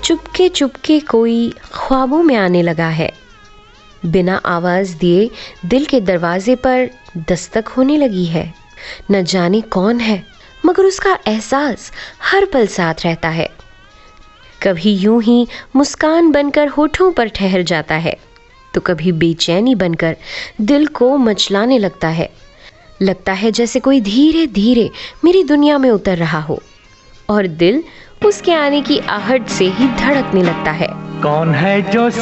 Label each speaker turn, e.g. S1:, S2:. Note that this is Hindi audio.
S1: चुपके चुपके कोई ख्वाबों में आने लगा है। बिना आवाज़ दिए दिल के दरवाजे पर दस्तक होने लगी है। न जाने कौन है, मगर उसका एहसास हर पल साथ रहता है। कभी यूं ही मुस्कान बनकर होठों पर ठहर जाता है, तो कभी बेचैनी बनकर दिल को मचलाने लगता है। लगता है जैसे कोई धीरे धीरे मेरी दुनिया में उतर रहा हो, और दिल उसके आने की आहट से ही धड़कने लगता है।
S2: कौन है जो